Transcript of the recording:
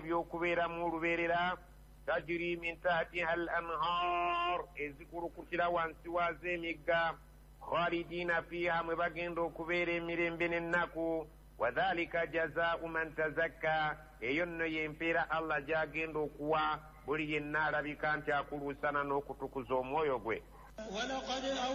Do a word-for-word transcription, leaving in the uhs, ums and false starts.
by'okubeeramu olubeerera tajiri min tahtiha al anhar ezikulukutira wansi waazo emigga khalidina fiha mwe bagenda okubeera emirembe n'ennaku wadhalika jazaau man tazakka eyo nno yempeera allah gy'agenda okuwa buli yenna alabika nti akuluusana n'okutukuza omwoyo gwe.